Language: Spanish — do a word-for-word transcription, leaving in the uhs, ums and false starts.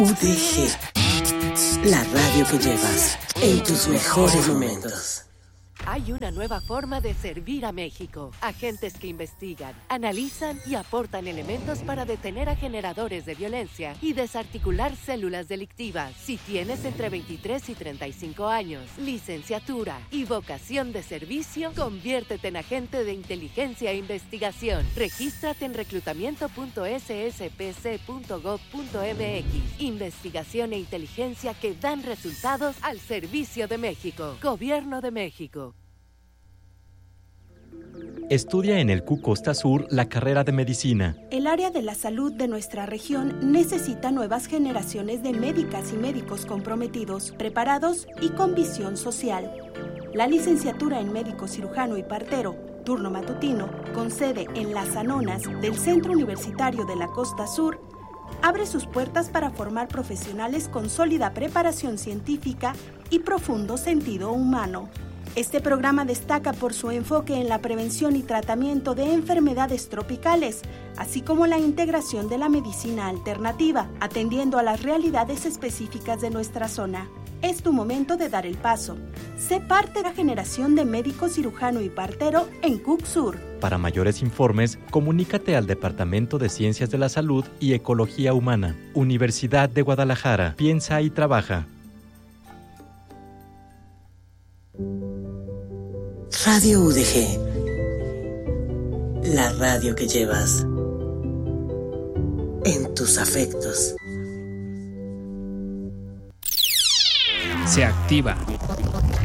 U D G, la radio que llevas en tus mejores momentos. Hay una nueva forma de servir a México. Agentes que investigan, analizan y aportan elementos para detener a generadores de violencia y desarticular células delictivas. Si tienes entre veintitrés y treinta y cinco años, licenciatura y vocación de servicio, conviértete en agente de inteligencia e investigación. Regístrate en reclutamiento punto s s p c punto gov punto m x. Investigación e inteligencia que dan resultados al servicio de México. Gobierno de México. Estudia en el C U Costa Sur la carrera de medicina. El área de la salud de nuestra región necesita nuevas generaciones de médicas y médicos comprometidos, preparados y con visión social. La licenciatura en médico cirujano y partero, turno matutino, con sede en Las Anonas del Centro Universitario de la Costa Sur, abre sus puertas para formar profesionales con sólida preparación científica y profundo sentido humano. Este programa destaca por su enfoque en la prevención y tratamiento de enfermedades tropicales, así como la integración de la medicina alternativa, atendiendo a las realidades específicas de nuestra zona. Es tu momento de dar el paso. Sé parte de la generación de médico cirujano y partero en C U C Sur. Para mayores informes, comunícate al Departamento de Ciencias de la Salud y Ecología Humana, Universidad de Guadalajara. Piensa y trabaja. Radio U D G, la radio que llevas en tus afectos. Se activa